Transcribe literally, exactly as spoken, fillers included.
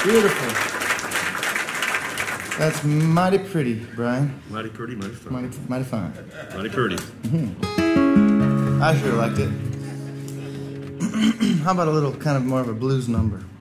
Beautiful. That's mighty pretty, Brian. Mighty pretty, mighty fine. Mighty, mighty fine. Mighty pretty. Mm-hmm. I sure liked it. How about a little kind of more of a blues number?